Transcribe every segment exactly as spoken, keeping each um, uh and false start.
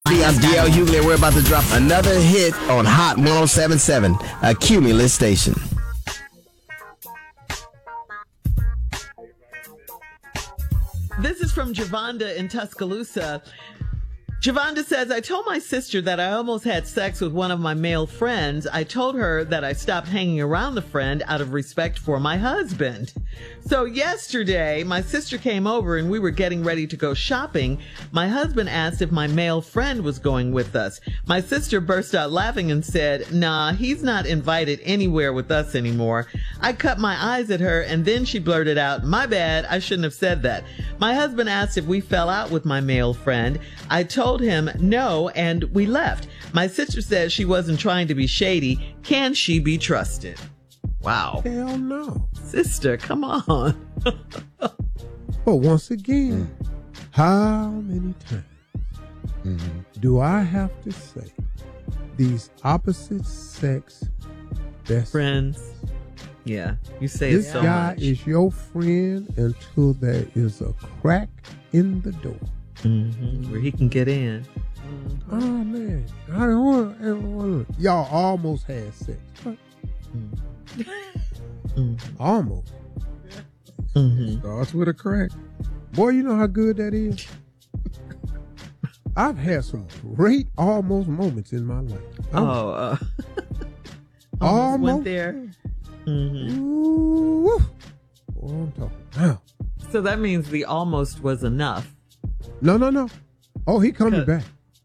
I'm D L Hughley, and we're about to drop another hit on Hot one oh seven point seven, a Cumulus station. This is from Javonda in Tuscaloosa. Javonda says, I told my sister that I almost had sex with one of my male friends. I told her that I stopped hanging around the friend out of respect for my husband. So yesterday, my sister came over and we were getting ready to go shopping. My husband asked if my male friend was going with us. My sister burst out laughing and said, nah, he's not invited anywhere with us anymore. I cut my eyes at her and then she blurted out, my bad, I shouldn't have said that. My husband asked if we fell out with my male friend. I told him no, and we left. My sister says she wasn't trying to be shady. Can she be trusted? Wow. Hell no. Sister, come on. But once again, how many times mm-hmm. do I have to say these opposite sex best friends? friends. Yeah, you say this it so guy much. is your friend until there is a crack in the door. Mm-hmm. Where he can get in. Mm-hmm. Oh man, I don't want, I don't want to. Y'all almost had sex. Mm-hmm. Mm-hmm. Almost. Mm-hmm. Starts with a crack. Boy, you know how good that is. I've had some great almost moments in my life. I'm, oh, uh, almost, almost went there. Mm-hmm. Ooh, boy, I'm talking now. So that means the almost was enough. No, no, no. Oh, he coming back.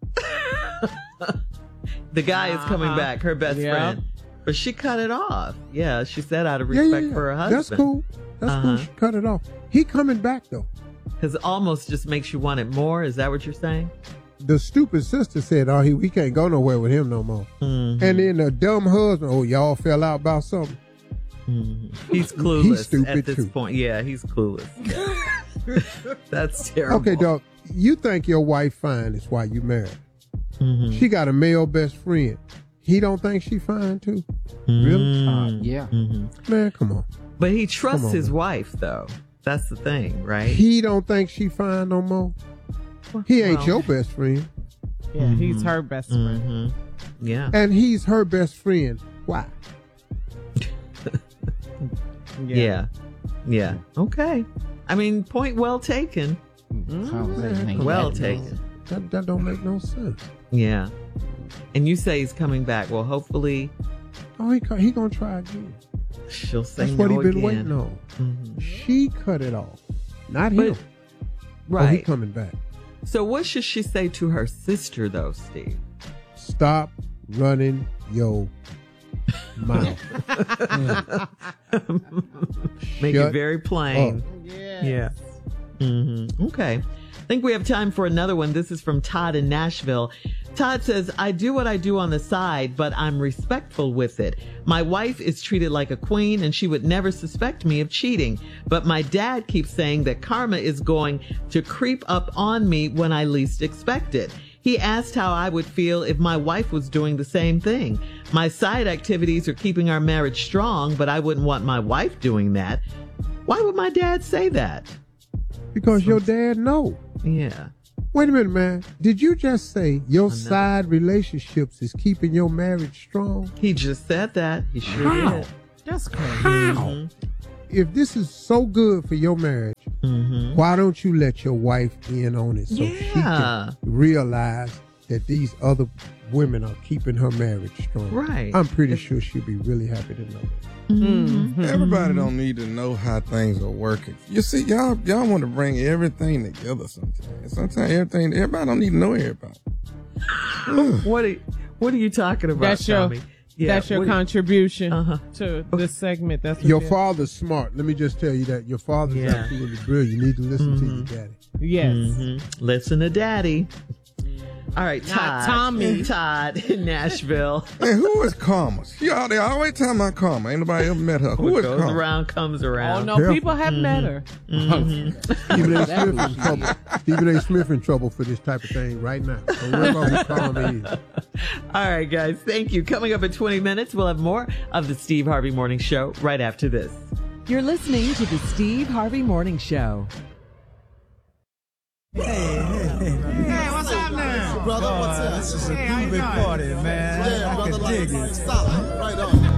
The guy uh-huh. is coming back, her best yeah. friend. But she cut it off. Yeah, she said out of respect yeah, yeah, yeah. for her husband. That's cool. That's uh-huh. cool. She cut it off. He coming back, though. Because almost just makes you want it more. Is that what you're saying? The stupid sister said, oh, he, we can't go nowhere with him no more. Mm-hmm. And then the dumb husband, oh, y'all fell out about something. Mm-hmm. He's clueless he's stupid at this too. point. Yeah, he's clueless. Yeah. That's terrible. Okay, dog. You think your wife fine is why you married. Mm-hmm. She got a male best friend. He don't think she fine too? Mm-hmm. Really? Uh, yeah. Mm-hmm. Man, come on. But he trusts on, his man. wife, though. That's the thing, right? He don't think she fine no more? He ain't well, your best friend. Yeah, mm-hmm. he's her best friend. Mm-hmm. Yeah. And he's her best friend. Why? yeah. yeah. Yeah. Okay. I mean, point well taken. Mm-hmm. Well taken. That, that don't make no sense. Yeah. And you say he's coming back. Well, hopefully. Oh, he he gonna try again. She'll say That's no what he been again. waiting on. Mm-hmm. She cut it off, not but, him. Right. Oh, he coming back. So what should she say to her sister, though, Steve? Stop running your mouth. Make Shut it very plain. Up. Yes. Yeah. Mm-hmm. Okay. I think we have time for another one. This is from Todd in Nashville. Todd says, I do what I do on the side, but I'm respectful with it. My wife is treated like a queen and she would never suspect me of cheating. But my dad keeps saying that karma is going to creep up on me when I least expect it. He asked how I would feel if my wife was doing the same thing. My side activities are keeping our marriage strong, but I wouldn't want my wife doing that. Why would my dad say that? Because your dad know. Yeah. Wait a minute, man. Did you just say your side relationships is keeping your marriage strong? He just said that. He sure How? did. That's crazy. How? Mm-hmm. If this is so good for your marriage, mm-hmm. why don't you let your wife in on it so yeah. she can realize that these other women are keeping her marriage strong? Right. I'm pretty sure she'll be really happy to know that. Mm-hmm. Everybody don't need to know how things are working. You see, y'all y'all want to bring everything together sometimes. Sometimes everything, everybody don't need to know everybody. what, are, what are you talking about, That's your, Tommy? Yeah, that's your contribution uh-huh. to this segment. That's what your father's smart. Let me just tell you that. Your father's yeah. absolutely brilliant. You need to listen mm-hmm. to your daddy. Yes. Mm-hmm. Listen to daddy. All right, Todd. Not Tommy. Todd in Nashville. Hey, who is Karma? She all they always talking about Karma. Ain't nobody ever met her. Who what is goes Karma? around comes around. Oh, no, Careful. people have mm-hmm. met her. Mm-hmm. Stephen A. Smith in trouble. Stephen A. Smith in trouble for this type of thing right now. Don't worry about who Karma is. All right, guys. Thank you. Coming up in twenty minutes, we'll have more of the Steve Harvey Morning Show right after this. You're listening to the Steve Harvey Morning Show. Hey, hey, hey. Hey, what's up now? brother. What's up? This is a groovy party, man. Yeah, I brother. can Like, dig it. solid. Right on.